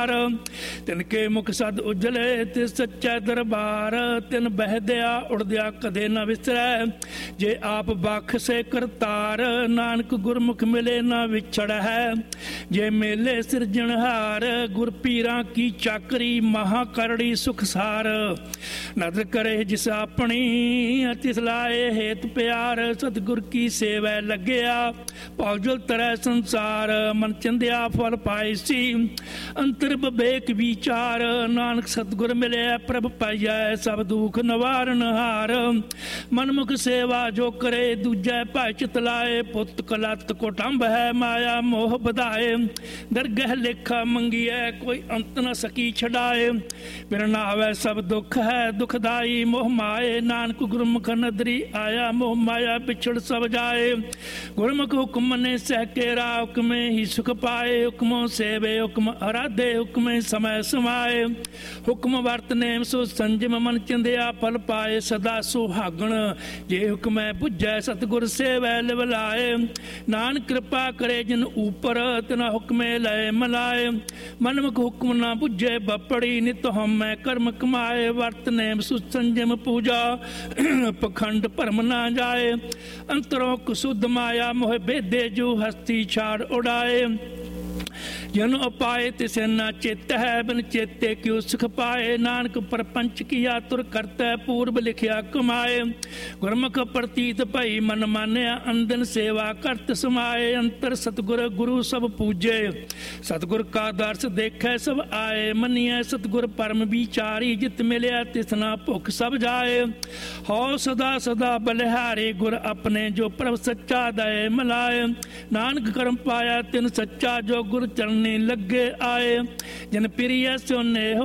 तिनके मुख सद उजले ते सच्चा दरबार। तिन बहदिया उड़दिया कदे न विसरै, जे आप बख से करतार। नानक गुरमुख मिले न विछड़ है, जे मेले सिरजनहार। गुर पीरा की चाकरी महा करड़ी सुखसार। नदर करे जिस अपनी, तिस लाए हेत प्यार। सतगुर की सेवा लग्या, पौजल तरह संसार। मन चंदिया फल पाए सी, अंतर विवेक विचार। नानक सतगुर मिले प्रभ पाइया, सब दुख निवारण हार। मनमुख सेवा जो करे, दूजै भाई चितलाए। पुत कलत कोटंब है, माया मोह बधाए। दरगह लेखा मंगिए, कोई अंत न सकी छड़ाए। बिन नावै सब दुख है, दुखदाई मोह माए। नानक गुरमुख नदरी आया, मोह माया बिछड़ सब जाए। गुरमुख हुक्म ने सह केरा, हुक्म ही सुख पाए। हुक्मों सेवे हुक्म आराधे, हुक्म समय समाए। हुक्म वर्त नेम सो संजम, मन चिंदिया फल पाए। सदा सुहागण जे हुक्म बुझै, सतगुर सेवै लिव लाए। नानक कृपा करे जिन ऊपर, तिना हुक्मे लय मलाए। मनमुख हुक्म न बुझे बपड़ी, नित हम कर्म कमाए। वर्त नेम सुसंजम पूजा, पखंड परम न जाए। अंतरों कुसुध माया, मोह बेदे जो हस्ती छाड़ उड़ाए। जन उपाय तिसे न चेत है, बिन चेते क्यों सुख पाए। नानक परपंच किया तुर करतै, पूर्व लिखिया कमाए। गुरमुख प्रतीत भई मन मानिया, अंदन सेवा करत समाए। अंतर सतगुर गुरु सब पूजे, सतगुर का दर्श देखे सब आए। मनिए सतगुर परम विचारी, जित मिलिया तिसना भुख सब जाए। हो सदा सदा बलिहारी, गुर अपने जो प्रभ सच्चा दए मिलाए। नानक करम पाया तिन सच्चा, जो गुर चरणी लगे आए। जन प्रिय सो नेह